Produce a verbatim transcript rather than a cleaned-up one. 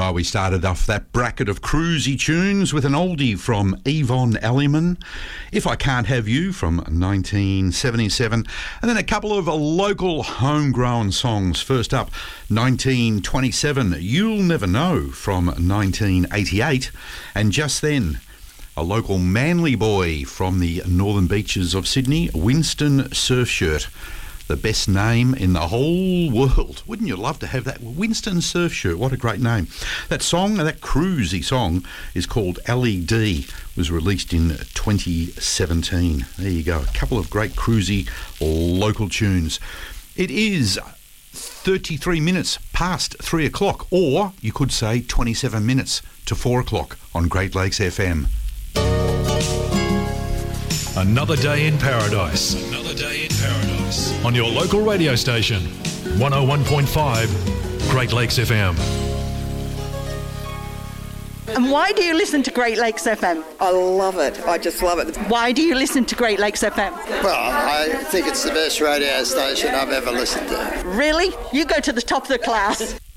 Oh, we started off that bracket of cruisy tunes with an oldie from Yvonne Elliman, If I Can't Have You from nineteen seventy-seven, and then a couple of local homegrown songs. First up, nineteen twenty-seven, You'll Never Know from nineteen eighty-eight, and just then, a local Manly boy from the northern beaches of Sydney, Winston Surfshirt. The best name in the whole world. Wouldn't you love to have that? Winston Surfshirt, what a great name. That song, that cruisy song, is called L E D, was released in twenty seventeen. There you go, a couple of great cruisy local tunes. It is thirty-three minutes past three o'clock, or you could say twenty-seven minutes to four o'clock on Great Lakes F M. Another day in paradise. Another day in paradise. On your local radio station, one oh one point five Great Lakes F M. And why do you listen to Great Lakes F M? I love it. I just love it. Why do you listen to Great Lakes F M? Well, I think it's the best radio station I've ever listened to. Really? You go to the top of the class.